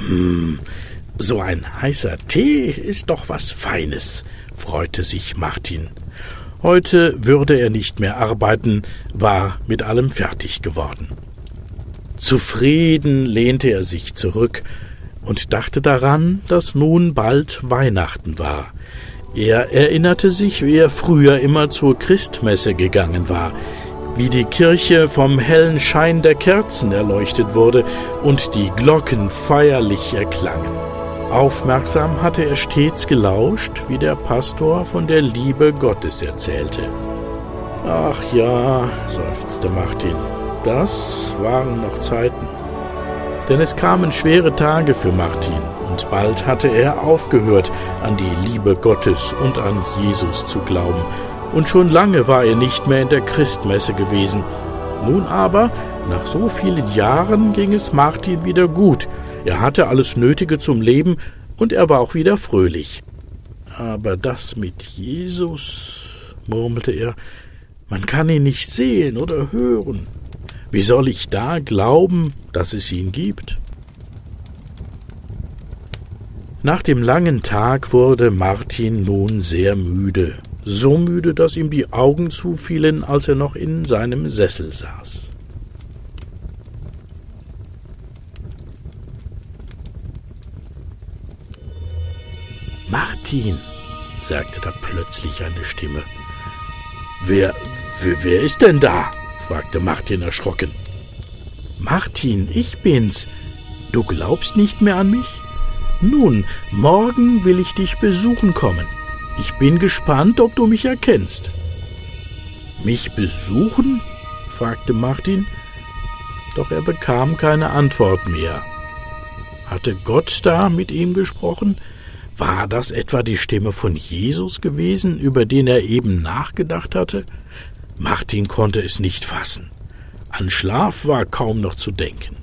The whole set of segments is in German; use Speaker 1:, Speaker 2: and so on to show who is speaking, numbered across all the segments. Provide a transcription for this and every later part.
Speaker 1: So ein heißer Tee ist doch was Feines, freute sich Martin. Heute würde er nicht mehr arbeiten, war mit allem fertig geworden. Zufrieden lehnte er sich zurück und dachte daran, dass nun bald Weihnachten war. Er erinnerte sich, wie er früher immer zur Christmesse gegangen war, wie die Kirche vom hellen Schein der Kerzen erleuchtet wurde und die Glocken feierlich erklangen. Aufmerksam hatte er stets gelauscht, wie der Pastor von der Liebe Gottes erzählte. »Ach ja«, seufzte Martin, »das waren noch Zeiten.« Denn es kamen schwere Tage für Martin, und bald hatte er aufgehört, an die Liebe Gottes und an Jesus zu glauben. Und schon lange war er nicht mehr in der Christmesse gewesen. Nun aber, nach so vielen Jahren, ging es Martin wieder gut. Er hatte alles Nötige zum Leben und er war auch wieder fröhlich. »Aber das mit Jesus«, murmelte er, »man kann ihn nicht sehen oder hören. Wie soll ich da glauben, dass es ihn gibt?« Nach dem langen Tag wurde Martin nun sehr müde. So müde, dass ihm die Augen zufielen, als er noch in seinem Sessel saß. »Martin«, sagte da plötzlich eine Stimme. »Wer ist denn da?« fragte Martin erschrocken. »Martin, ich bin's. Du glaubst nicht mehr an mich? Nun, morgen will ich dich besuchen kommen. Ich bin gespannt, ob du mich erkennst.« »Mich besuchen?« fragte Martin, doch er bekam keine Antwort mehr. Hatte Gott da mit ihm gesprochen? War das etwa die Stimme von Jesus gewesen, über den er eben nachgedacht hatte? Martin konnte es nicht fassen. An Schlaf war kaum noch zu denken.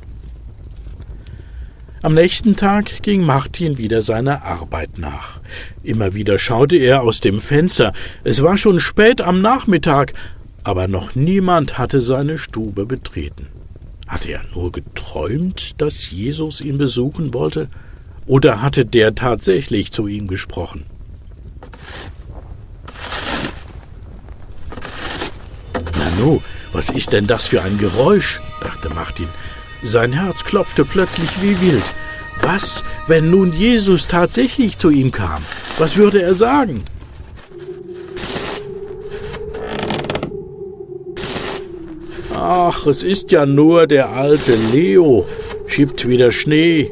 Speaker 1: Am nächsten Tag ging Martin wieder seiner Arbeit nach. Immer wieder schaute er aus dem Fenster. Es war schon spät am Nachmittag, aber noch niemand hatte seine Stube betreten. Hatte er nur geträumt, dass Jesus ihn besuchen wollte? Oder hatte der tatsächlich zu ihm gesprochen? »Nanu, was ist denn das für ein Geräusch?« dachte Martin. Sein Herz klopfte plötzlich wie wild. Was, wenn nun Jesus tatsächlich zu ihm kam? Was würde er sagen? »Ach, es ist ja nur der alte Leo, schiebt wieder Schnee.«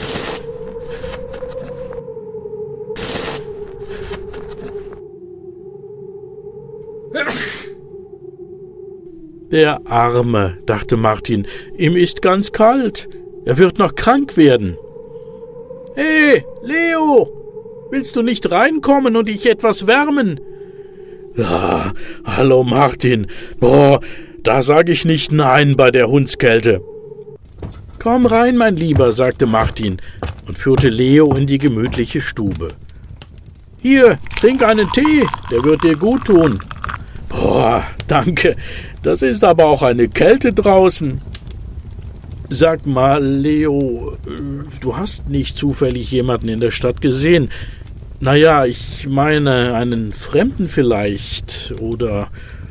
Speaker 1: »Der Arme«, dachte Martin, »ihm ist ganz kalt. Er wird noch krank werden.« »Hey, Leo, willst du nicht reinkommen und dich etwas wärmen?« »Ja, hallo Martin. Da sag ich nicht nein bei der Hundskälte.« »Komm rein, mein Lieber«, sagte Martin und führte Leo in die gemütliche Stube. »Hier, trink einen Tee, der wird dir gut tun.« Danke, das ist aber auch eine Kälte draußen.« »Sag mal, Leo, du hast nicht zufällig jemanden in der Stadt gesehen? Naja, ich meine, einen Fremden vielleicht, oder...«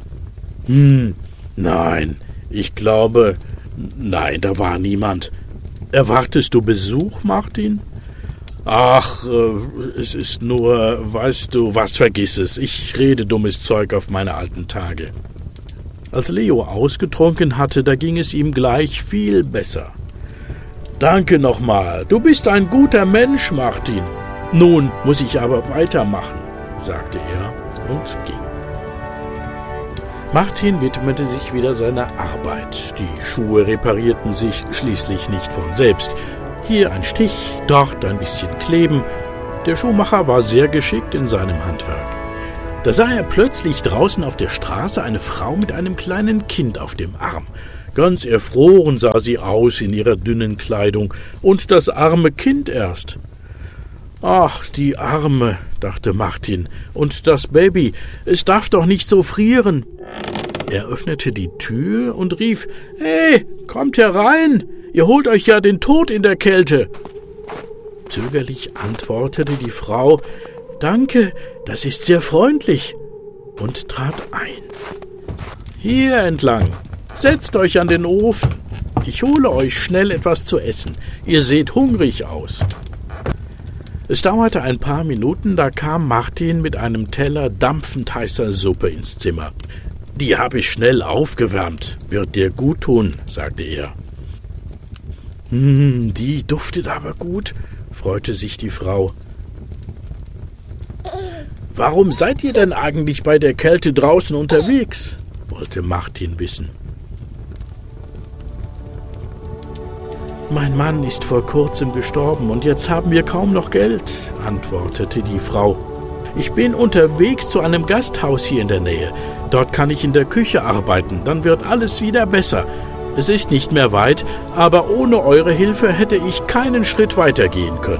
Speaker 1: »Nein, ich glaube, nein, da war niemand. Erwartest du Besuch, Martin?« »Ach, es ist nur, weißt du was, vergiss es. Ich rede dummes Zeug auf meine alten Tage.« Als Leo ausgetrunken hatte, da ging es ihm gleich viel besser. »Danke nochmal, du bist ein guter Mensch, Martin. Nun muss ich aber weitermachen«, sagte er und ging. Martin widmete sich wieder seiner Arbeit. Die Schuhe reparierten sich schließlich nicht von selbst. Hier ein Stich, dort ein bisschen Kleben. Der Schuhmacher war sehr geschickt in seinem Handwerk. Da sah er plötzlich draußen auf der Straße eine Frau mit einem kleinen Kind auf dem Arm. Ganz erfroren sah sie aus in ihrer dünnen Kleidung, und das arme Kind erst. »Ach, die Arme«, dachte Martin, »und das Baby, es darf doch nicht so frieren.« Er öffnete die Tür und rief, »Hey, kommt herein! Ihr holt euch ja den Tod in der Kälte!« Zögerlich antwortete die Frau: »Danke, das ist sehr freundlich«, und trat ein. »Hier entlang, setzt euch an den Ofen. Ich hole euch schnell etwas zu essen. Ihr seht hungrig aus.« Es dauerte ein paar Minuten, da kam Martin mit einem Teller dampfend heißer Suppe ins Zimmer. »Die habe ich schnell aufgewärmt, wird dir gut tun«, sagte er. Die duftet aber gut«, freute sich die Frau. »Warum seid ihr denn eigentlich bei der Kälte draußen unterwegs?«, wollte Martin wissen. »Mein Mann ist vor kurzem gestorben und jetzt haben wir kaum noch Geld«, antwortete die Frau. »Ich bin unterwegs zu einem Gasthaus hier in der Nähe. Dort kann ich in der Küche arbeiten, dann wird alles wieder besser. Es ist nicht mehr weit, aber ohne eure Hilfe hätte ich keinen Schritt weitergehen können.«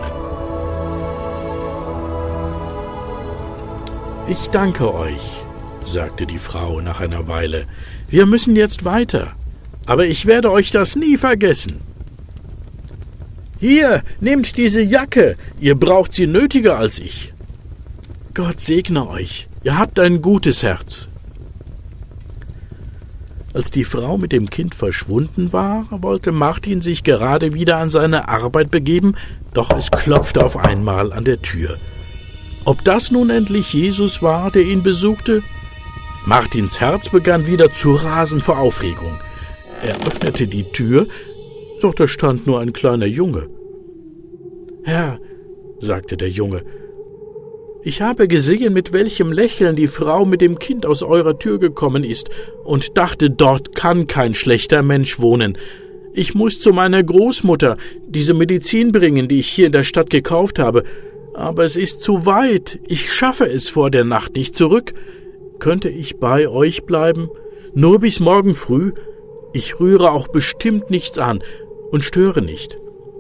Speaker 1: »Ich danke euch«, sagte die Frau nach einer Weile. »Wir müssen jetzt weiter, aber ich werde euch das nie vergessen. Hier, nehmt diese Jacke, ihr braucht sie nötiger als ich. Gott segne euch, ihr habt ein gutes Herz.« Als die Frau mit dem Kind verschwunden war, wollte Martin sich gerade wieder an seine Arbeit begeben, doch es klopfte auf einmal an der Tür. Ob das nun endlich Jesus war, der ihn besuchte? Martins Herz begann wieder zu rasen vor Aufregung. Er öffnete die Tür, doch da stand nur ein kleiner Junge. »Herr«, sagte der Junge, »ich habe gesehen, mit welchem Lächeln die Frau mit dem Kind aus eurer Tür gekommen ist und dachte, dort kann kein schlechter Mensch wohnen. Ich muss zu meiner Großmutter diese Medizin bringen, die ich hier in der Stadt gekauft habe. Aber es ist zu weit. Ich schaffe es vor der Nacht nicht zurück. Könnte ich bei euch bleiben? Nur bis morgen früh? Ich rühre auch bestimmt nichts an und störe nicht.«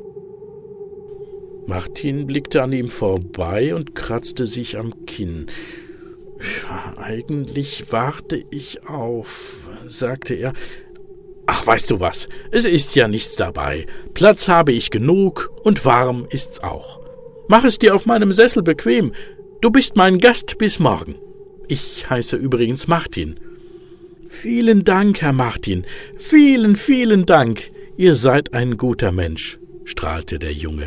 Speaker 1: Martin blickte an ihm vorbei und kratzte sich am Kinn. »Eigentlich warte ich auf«, sagte er. »Ach, weißt du was, es ist ja nichts dabei. Platz habe ich genug und warm ist's auch. Mach es dir auf meinem Sessel bequem. Du bist mein Gast bis morgen. Ich heiße übrigens Martin.« »Vielen Dank, Herr Martin. Vielen, vielen Dank. Ihr seid ein guter Mensch«, strahlte der Junge.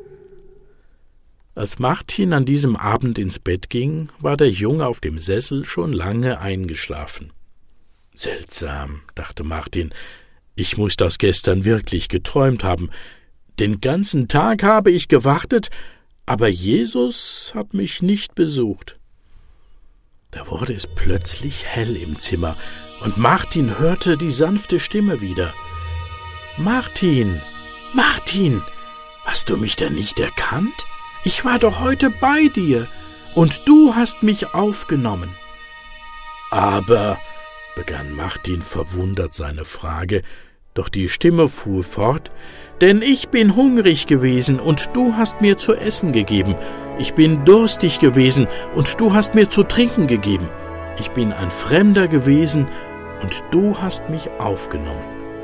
Speaker 1: Als Martin an diesem Abend ins Bett ging, war der Junge auf dem Sessel schon lange eingeschlafen. »Seltsam«, dachte Martin, »ich muß das gestern wirklich geträumt haben. Den ganzen Tag habe ich gewartet, aber Jesus hat mich nicht besucht.« Da wurde es plötzlich hell im Zimmer, und Martin hörte die sanfte Stimme wieder. »Martin, Martin, hast du mich denn nicht erkannt? Ich war doch heute bei dir, und du hast mich aufgenommen.« »Aber«, begann Martin verwundert seine Frage, doch die Stimme fuhr fort, »denn ich bin hungrig gewesen, und du hast mir zu essen gegeben. Ich bin durstig gewesen, und du hast mir zu trinken gegeben. Ich bin ein Fremder gewesen, und du hast mich aufgenommen.«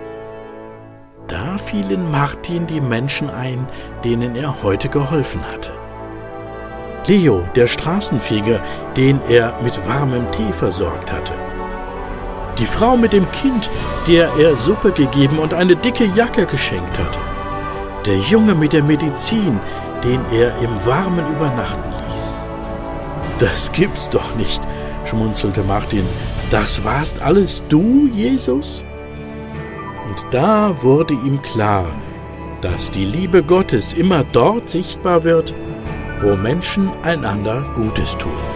Speaker 1: Da fielen Martin die Menschen ein, denen er heute geholfen hatte. Leo, der Straßenfeger, den er mit warmem Tee versorgt hatte. Die Frau mit dem Kind, der er Suppe gegeben und eine dicke Jacke geschenkt hatte. Der Junge mit der Medizin, den er im Warmen übernachten ließ. »Das gibt's doch nicht«, schmunzelte Martin. »Das warst alles du, Jesus?« Und da wurde ihm klar, dass die Liebe Gottes immer dort sichtbar wird, wo Menschen einander Gutes tun.